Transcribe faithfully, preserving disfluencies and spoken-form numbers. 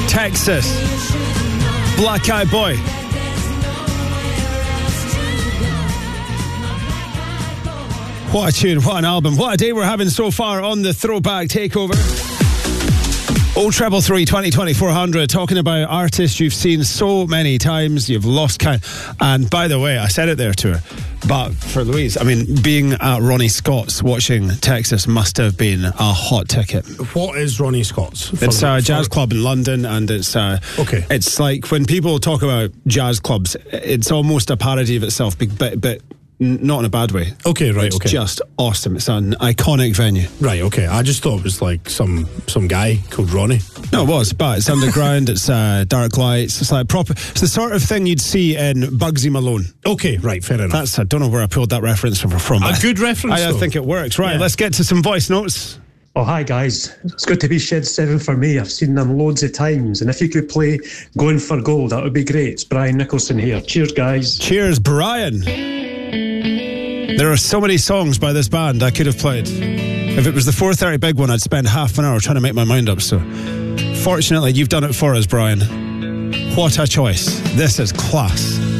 Texas. Black Eyed Boy. What a tune, what an album, what a day we're having so far on the Throwback Takeover. Oh, treble three, twenty, twenty, four hundred, talking about artists you've seen so many times, you've lost count. And by the way, I said it there to her, but for Louise, I mean, being at Ronnie Scott's watching Texas must have been a hot ticket. What is Ronnie Scott's? It's a jazz club in London, and it's uh, okay. It's like when people talk about jazz clubs, it's almost a parody of itself, but but not in a bad way. Okay, right, it's okay. It's just awesome. It's an iconic venue. Right, okay. I just thought it was like some some guy called Ronnie. No, it was, but it's underground, it's uh, dark lights, it's like proper, it's the sort of thing you'd see in Bugsy Malone. Okay, right, fair enough. That's, I don't know where I pulled that reference from. from a good reference, I, I think it works. Right, yeah. Let's get to some voice notes. Oh, hi guys. It's good to be Shed seven for me. I've seen them loads of times, and if you could play Going for Gold, that would be great. It's Brian Nicholson here. Cheers, guys. Cheers, Brian. There are so many songs by this band I could have played. If it was the four thirty big one, I'd spend half an hour trying to make my mind up. So, fortunately, you've done it for us, Brian. What a choice. This is class.